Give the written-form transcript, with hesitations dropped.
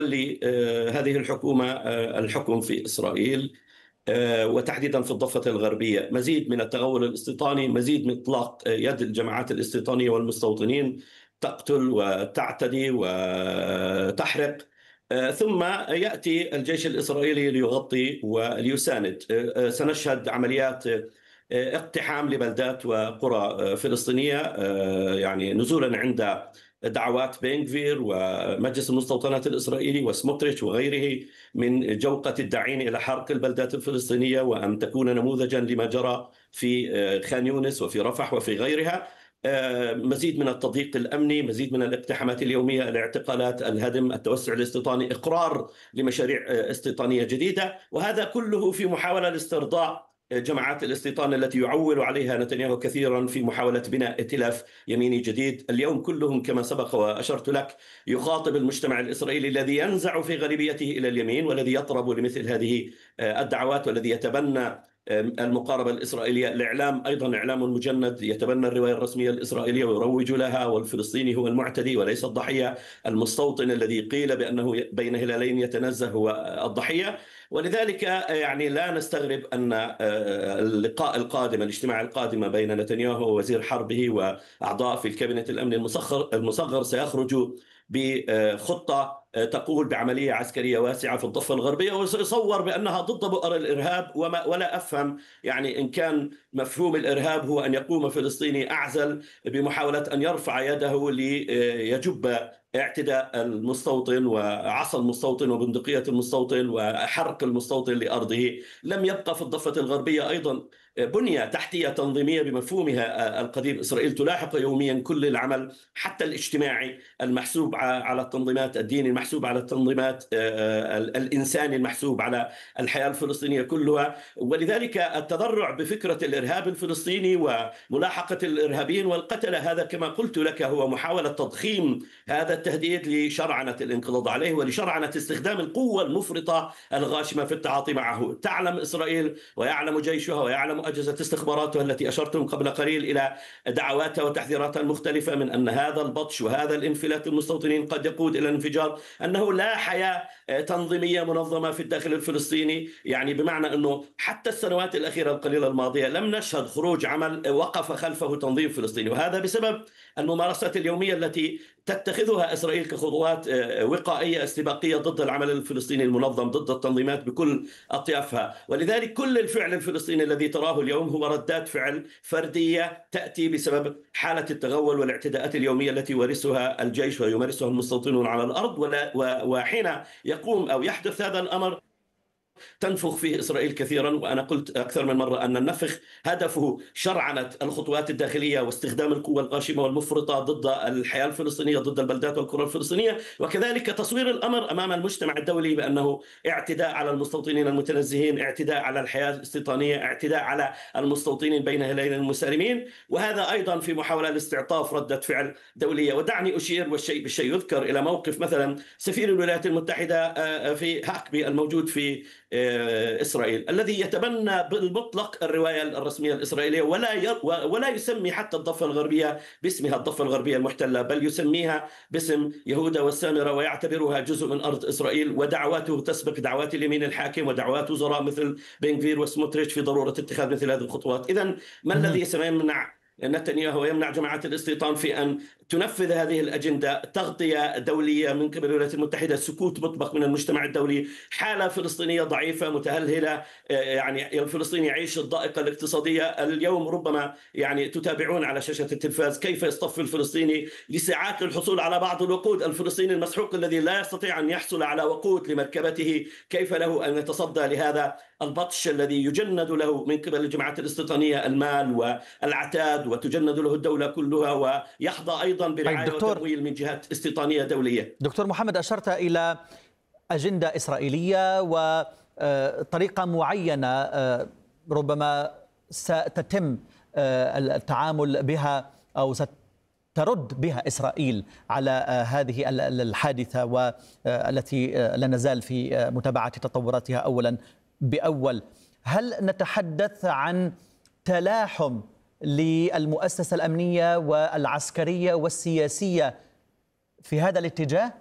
لهذه الحكومة الحكم في إسرائيل، وتحديدا في الضفة الغربية، مزيد من التغول الاستيطاني، مزيد من إطلاق يد الجماعات الاستيطانية والمستوطنين تقتل وتعتدي وتحرق. ثم يأتي الجيش الإسرائيلي ليغطي وليساند. سنشهد عمليات اقتحام لبلدات وقرى فلسطينية، يعني نزولا عند دعوات بن غفير ومجلس المستوطنات الإسرائيلي وسموتريتش وغيره من جوقة الداعين إلى حرق البلدات الفلسطينية، وأن تكون نموذجا لما جرى في خان يونس وفي رفح وفي غيرها. مزيد من التضييق الأمني، مزيد من الاقتحامات اليومية، الاعتقالات، الهدم، التوسع الاستيطاني، إقرار لمشاريع استيطانية جديدة، وهذا كله في محاولة لاسترضاء جماعات الاستيطان التي يعول عليها نتنياهو كثيرا في محاولة بناء ائتلاف يميني جديد. اليوم كلهم كما سبق وأشرت لك يخاطب المجتمع الإسرائيلي الذي ينزع في غالبيته إلى اليمين، والذي يطرب لمثل هذه الدعوات، والذي يتبنى المقاربة الإسرائيلية. الإعلام أيضا إعلام مجند يتبنى الرواية الرسمية الإسرائيلية ويروج لها، والفلسطيني هو المعتدي وليس الضحية، المستوطن الذي قيل بأنه بين هلالين يتنزه هو الضحية. ولذلك يعني لا نستغرب أن اللقاء القادم، الاجتماع القادم بين نتنياهو ووزير حربه وأعضاء في الكابينت الأمني المصغر سيخرجوا بخطة تقول بعملية عسكرية واسعة في الضفة الغربية، وسيصور بأنها ضد بؤر الإرهاب. ولا أفهم يعني إن كان مفهوم الإرهاب هو أن يقوم فلسطيني أعزل بمحاولة أن يرفع يده ليجب اعتداء المستوطن وعصا المستوطن وبندقية المستوطن وحرق المستوطن لأرضه. لم يبقى في الضفة الغربية أيضا بنية تحتية تنظيمية بمفهومها القديم. إسرائيل تلاحق يوميا كل العمل حتى الاجتماعي المحسوب على التنظيمات، الديني المحسوب على التنظيمات، الإنساني المحسوب على الحياة الفلسطينية كلها. ولذلك التذرع بفكرة الإرهاب الفلسطيني وملاحقة الإرهابيين والقتلة، هذا كما قلت لك هو محاولة تضخيم هذا التهديد لشرعنة الانقضاض عليه ولشرعنة استخدام القوة المفرطة الغاشمة في التعاطي معه. تعلم إسرائيل ويعلم جيشها ويعلم أجهزة استخباراتها التي أشرتم قبل قليل إلى دعواتها وتحذيراتها المختلفة من أن هذا البطش وهذا الانفلات المستوطنين قد يقود إلى الانفجار، أنه لا حياة تنظيمية منظمة في الداخل الفلسطيني. يعني بمعنى أنه حتى السنوات الأخيرة القليلة الماضية لم نشهد خروج عمل وقف خلفه تنظيم فلسطيني، وهذا بسبب الممارسات اليومية التي تتخذها إسرائيل كخطوات وقائية استباقية ضد العمل الفلسطيني المنظم، ضد التنظيمات بكل أطيافها. ولذلك كل الفعل الفلسطيني الذي تراه اليوم هو ردات فعل فردية تأتي بسبب حالة التغول والاعتداءات اليومية التي يمارسها الجيش ويمارسها المستوطنون على الأرض. وحين يقوم أو يحدث هذا الأمر تنفخ فيه إسرائيل كثيرا. وأنا قلت أكثر من مرة أن النفخ هدفه شرعنة الخطوات الداخلية واستخدام القوة الغاشمة والمفرطة ضد الحياة الفلسطينية، ضد البلدات والقرى الفلسطينية، وكذلك تصوير الأمر أمام المجتمع الدولي بأنه اعتداء على المستوطنين المتنزهين، اعتداء على الحياة الاستيطانية، اعتداء على المستوطنين بين هلالين المسالمين. وهذا أيضا في محاولة لاستعطاف ردة فعل دولية. ودعني أشير والشيء بالشيء يذكر إلى موقف مثلا سفير الولايات المتحدة في هاكبي الموجود في إسرائيل، الذي يتبنى بالمطلق الرواية الرسمية الإسرائيلية ولا يسمي حتى الضفة الغربية باسمها الضفة الغربية المحتلة، بل يسميها باسم يهودا والسامرة ويعتبرها جزء من أرض إسرائيل. ودعواته تسبق دعوات اليمين الحاكم ودعوات وزراء مثل بن غفير وسموتريتش في ضرورة اتخاذ مثل هذه الخطوات. إذن ما الذي سيمنع نتنياهو ويمنع جماعات الاستيطان في أن تنفذ هذه الأجندة؟ تغطية دولية من قبل الولايات المتحدة، سكوت مطبق من المجتمع الدولي، حالة فلسطينية ضعيفة متهلهلة. يعني الفلسطيني يعيش الضائقة الاقتصادية. اليوم ربما يعني تتابعون على شاشة التلفاز كيف يصطف الفلسطيني لساعات للحصول على بعض الوقود. الفلسطيني المسحوق الذي لا يستطيع أن يحصل على وقود لمركبته، كيف له أن يتصدى لهذا البطش الذي يجند له من قبل الجماعات الاستيطانية المال والعتاد، وتجند له الدولة كلها، ويحظى أيضا برعاية وتمويل من جهات استيطانية دولية. دكتور محمد، أشرت إلى أجندة إسرائيلية وطريقة معينة ربما ستتم التعامل بها أو سترد بها إسرائيل على هذه الحادثة، والتي لا نزال في متابعة تطوراتها أولا بأول. هل نتحدث عن تلاحم للمؤسسة الأمنية والعسكرية والسياسية في هذا الاتجاه؟